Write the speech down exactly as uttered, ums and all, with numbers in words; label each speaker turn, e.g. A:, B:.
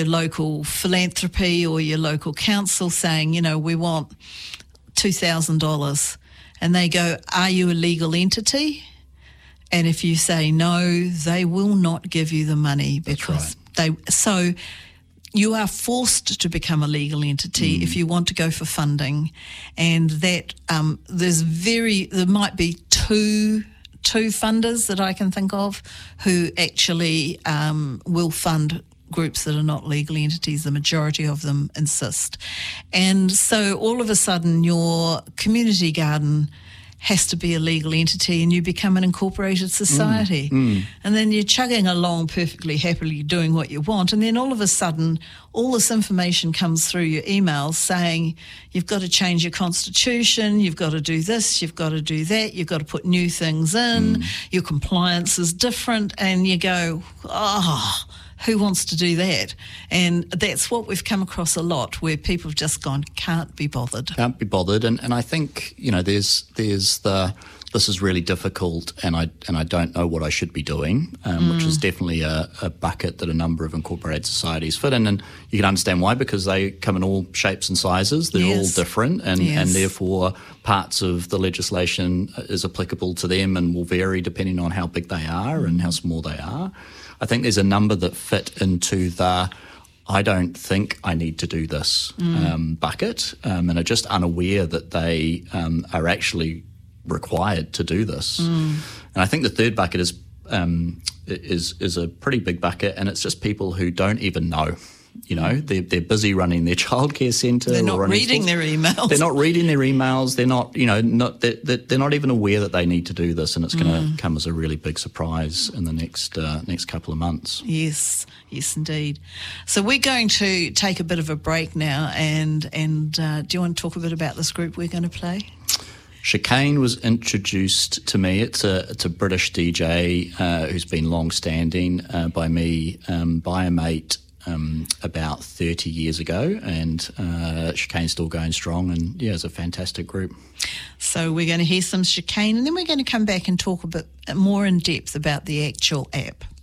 A: local philanthropy or your local council saying, you know, we want two thousand dollars. And they go, are you a legal entity? And if you say no, they will not give you the money because
B: right.
A: they, so you are forced to become a legal entity mm. if you want to go for funding. And that, um, there's very, there might be two two funders that I can think of who actually um, will fund groups that are not legal entities. The majority of them insist. And so all of a sudden your community garden has to be a legal entity and you become an incorporated society.
B: Mm, mm.
A: And then you're chugging along perfectly happily doing what you want, and then all of a sudden all this information comes through your emails saying you've got to change your constitution, you've got to do this, you've got to do that, you've got to put new things in, mm. your compliance is different, and you go, oh, who wants to do that? And that's what we've come across a lot, where people have just gone, can't be bothered.
B: Can't be bothered. And, and I think, you know, there's there's the, this is really difficult and I and I don't know what I should be doing, um, mm. which is definitely a, a bucket that a number of incorporated societies fit in. And you can understand why, because they come in all shapes and sizes. They're
A: yes.
B: all different and,
A: yes.
B: and therefore parts of the legislation is applicable to them and will vary depending on how big they are mm. and how small they are. I think there's a number that fit into the I don't think I need to do this mm. um, bucket um, and are just unaware that they um, are actually required to do this.
A: Mm.
B: And I think the third bucket is um, is is a pretty big bucket, and it's just people who don't even know. You know, they're, they're busy running their childcare centre.
A: They're not
B: or
A: reading their emails.
B: They're not reading their emails. They're not, you know, not they're, they're not even aware that they need to do this, and it's going to mm. come as a really big surprise in the next uh, next couple of months.
A: Yes, yes, indeed. So we're going to take a bit of a break now, and and uh, do you want to talk a bit about this group we're going to play?
B: Chicane was introduced to me. It's a it's a British D J uh, who's been long-standing uh, by me, um, by a mate. Um, about thirty years ago, and uh, Chicane's still going strong, and yeah, it's a fantastic group.
A: So we're going to hear some Chicane, and then we're going to come back and talk a bit more in depth about the actual app.